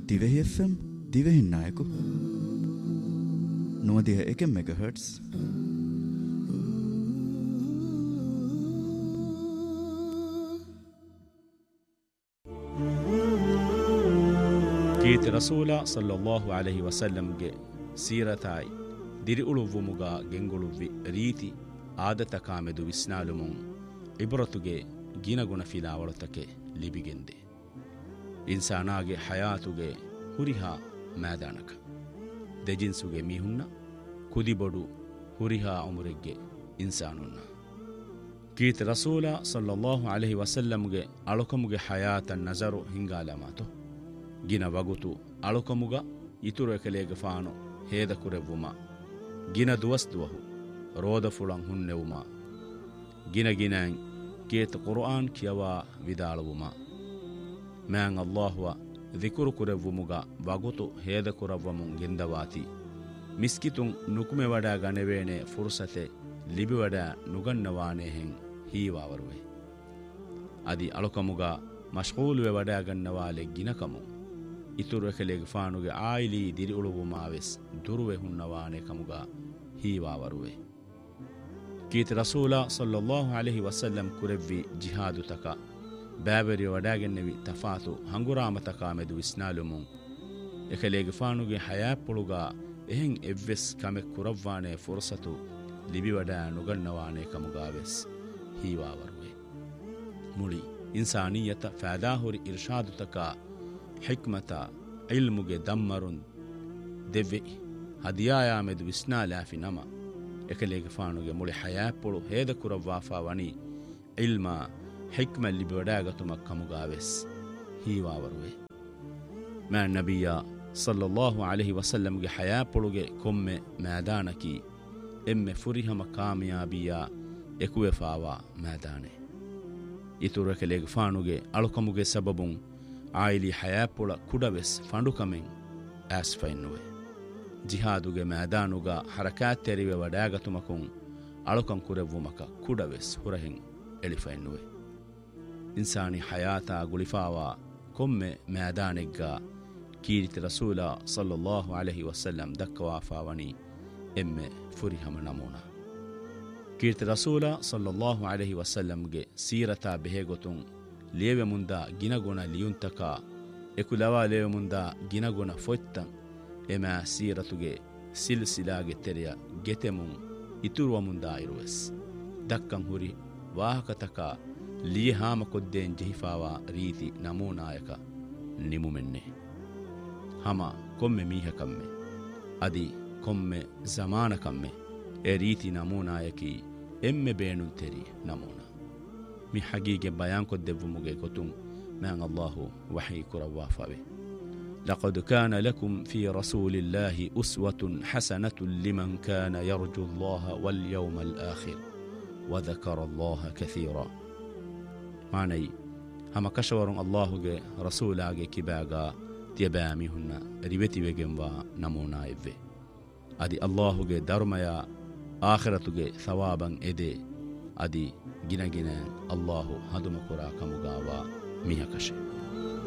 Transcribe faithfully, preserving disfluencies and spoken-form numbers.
Dhivehi F M දිවෙහින් නායකු නොවදිහ එක මෙගාහර්ට්ස් ಕೀರ್ತಿ ರಸೂಲ ಸಲ್ಲಲ್ಲಾಹು ಅಲೈಹಿ ವಸಲ್ಲಂಗೆ ಸೀರತಾಯಿ ದಿರಿ ಉಳುವುಮುಗ ಗೆಂಗುಳುವ್ವಿ ರೀತಿ ಆದತ ಕಾಮೆದು ವಿಸ್ನಾಲುಮುಂ ಇಬ್ರತುಗೆ ಗಿನಗುಣ ಫಿಲಾವಳತಕೆ ಲಿಬಿಗೆಂದೆ ಇನ್ಸಾನಾಗೆ ಹಯಾತುಗೆ ಹುರಿಹಾ ಮೈದಾನಕ ದೆಜಿನ್ಸುಗೆ ಮೀಹುನ್ನ ಕುದಿಬೊಡು ಹುರಿಹಾ ಉಮುರೆಗ್ಗೆ ಇನ್ಸಾನುನ್ನ ಕೀರ್ತಿ ರಸೂಲ ಸಲ್ಲಲ್ಲಾಹು ಅಲೈಹಿ ವಸಲ್ಲಂಗೆ ಅಳುಕಮುಗೆ ಹಯಾತ ನಜರು ಹಿಂಗಾಲಮಾತು ಗಿನ ವಗುತು ಅಳುಕಮುಗ ಇತುರು ಎಕಲೇಗೆ ಫಾನು ಹೇದ ಕುರೆವ್ವುಮ ಗಿನ ದುವಸ್ದುವಹು ರೋದ ಫುಳಂ ಹುಣ್ಣೆವುಮ ಗಿನ ಗಿನಾಂ ಕೇತ ಕುರ್ಆನ್ ಕಿಯವಾ ವಿದಾಳುವುಮ ಮ್ಯಾಂ ಅಲ್ಲಾಹುವ ದಿಕುರು ಕುರೆವ್ವುಮುಗ ವಗುತು ಹೇದ ಕುರವ್ವಮುಂ ಗೆಂದವಾತಿ ಮಿಸ್ಕಿತುಂ ನುಕುಮೆ vada ಗಣವೇಣೆ ಫುರ್ಸತೆ Libby vada ನುಗನ್ನವಾನೆ ಹೆಂ ಹೀವಾವರುವೆ ಅದಿ ಅಳುಕಮುಗ ಮಶ್ಗೂಲುವೆ ವಡಾ ಗನ್ನವಾಲೆ ಗಿನಕಮು ಇತುರು ಎಕಲೆಗೆ ಫಾನುಗೆ ಆಯಿಲಿ ದಿರಿ ಉಳುವುಮಾವೆಸ್ ದುರುವೆ ಹುನ್ನವಾನೆ ಕಮುಗ ಹೀವಾವರುವೆ ಕೀರ್ತಿ ರಸೂಲ ಸಲ್ಲಲ್ಲಾಹು ಅಲೈಹಿ ವಸಲ್ಲಂ ಕುರೆವ್ವಿ ಜಿಹಾದು ತಕ ಬ್ಯಾಬರಿ ವಡಾಗೆನ್ನೆವಿ ತಫಾತು ಹಂಗುರಾಮ ತಕ ಮೆದು ವಿಸ್ನಾಲುಮುಂ ಎಕಲೆಗೆ ಫಾನುಗೆ ಹಯಾಪುಳುಗ ಎಹೆಂ ಎವ್ವೆಸ್ ಕಮೆ ಕುರವ್ವಾನೆ ಫುರ್ಸತು ಲಿಬಿ ವಡಾ ನುಗನ್ನವಾನೆ ಕಮುಗಾವೆಸ್ ಹೀವಾವರುವೆ ಮುಳಿ ಇನ್ಸಾನಿಯತ ಫಾದಾಹುರಿ ಇರ್ಷಾದು ತಕ ಹಿಕ್ಮತ ಇಲ್ಮುಗೆ ದಮ್ಮರುನ್ ದೆವ್ವೆ ಹದಿಯಾಯಾಮೆದು ವಿಸ್ನಾಲಾಫಿ ನಮ ಎಕಲೆಗೆ ಫಾನುಗೆ ಮುಳಿ ಹಯಾಪುಳು ಹೇದ ಕುರವ್ವಾಫಾ ವಣಿ ಇಲ್ಮ ಹಿಕ್ಮಲ್ಲಿ ಬಡಾಗತುಮ ಕಮುಗಾವೆಸ್ ಹೀವಾವರುವೆ ಮ್ಯಾ ನಬಿಯ ಸಲ್ಲಲ್ಲಾಹು ಅಲೈಹಿ ವಸಲ್ಲಂಗೆ ಹಯಾಪುಳುಗೆ ಕೊಮ್ಮೆ ಮೈದಾನಕಿ ಎಮ್ಮೆ ಫುರಿಹಮ ಕಾಮಯಾಬಿಯ ಎಕುವೆ ಫಾವಾ ಮೈದಾನೆ ಇತುರು ಎಕಲೆಗೆ ಫಾನುಗೆ ಅಳುಕಮುಗೆ ಸಬಬುಂ ಆಯಿಲಿ ಹಯಾಪುಳ ಕುಡವೆಸ್ ಫಂಡುಕಮೆಂ ಆಸ್ಫೈನ್ನುವೆ ಜಿಹಾದುಗೆ ಮೈದಾನುಗ ಹರಕಾತ್ ತೆರಿವೆ ವಡಾಗತುಮಕುಂ ಅಳುಕಂ ಕುರೆವ್ವುಮಕ ಕುಡವೆಸ್ ಹುರಹೆಂ ಎಳಿಫೈನ್ನುವೆ ಇನ್ಸಾನಿ ಹಯಾತ ಗುಳಿಫಾವಾ ಕೊಮ್ಮೆ ಮೈದಾನೆಗ್ಗ ಕೀರ್ತಿ ರಸೂಲ ಸಲ್ಲಲ್ಲಾಹು ಅಲೈಹಿ ವಸಲ್ಲಂ ದಕ್ಕವಾಫಾವಣಿ ಎಮ್ಮೆ ಫುರಿಹಮ ನಮೂನ ಕೀರ್ತಿ ರಸೂಲ ಸಲ್ಲಲ್ಲಾಹು ಅಲೈಹಿ ವಸಲ್ಲಂಗೆ ಸೀರತಾ ಬೆಹೆಗೊತುಂ ಲೇವೆ ಮುಂದ ಗಿನಗುಣ ಲಿಯುಂತಕ ಎಕುಲವ ಲೇವೆ ಮುಂದ ಗಿನಗುಣ ಫೊಯ್ತಂ ಎಮಾ ಸೀರತುಗೆ ಸಿಲ್ಸಿಲಾಗೆ ತೆರೆಯ ಗೆತೆಮುಂ ಇತುರುವ ಮುಂದ ಇರುವೆಸ್ ದಕ್ಕಂ ಹುರಿ ವಾಹಕತಕ ಲಿಯಹಾಮ ಕೊದ್ದೇನ್ ಜಹಿಫಾವ ರೀತಿ ನಮೂನಾಯಕ ನಿಮುಮೆನ್ನೆ ಹಮ ಕೊಮ್ಮೆ ಮೀಹಕಮ್ಮೆ ಅದಿ ಕೊಮ್ಮೆ ಜಮಾನಕಮ್ಮೆ ಎ ರೀತಿ ನಮೂನಾಯಕಿ ಎಮ್ಮೆ ಬೇಣುನ್ ತೆರಿ ನಮೂನ ಮಿ ಹಗೀಗೆ ಬಯಾನ್ ಕೊದ್ದೆವ್ವುಮುಗೆ ಕೊತುಂ ಮ್ಯಾಂ ಅಲ್ಲಾಹು ವಹಿ ಕುರವ್ವಾಫಾವೆ لقد كان لكم في رسول الله أسوة حسنة لمن كان يرجو الله واليوم الآخر وذكر الله كثيرا معني هما كشور الله رسول آگه كباغا تيبامي هن ريبتي وگنوا نمونا إذي أدي الله درميا آخرتك ثوابا إدي أدي ಗಿನ ಗಿನ ಅಲ್ಲಾಹು ಹದುಮ ಕುರಾ ಕಮುಗಾವ ಮಿಹಕಶೆ